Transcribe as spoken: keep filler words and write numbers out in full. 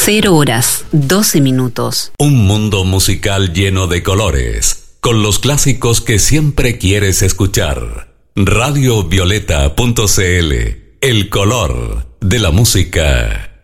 Cero horas, doce minutos. Un mundo musical lleno de colores, con los clásicos que siempre quieres escuchar. radio violeta punto c l, el color de la música.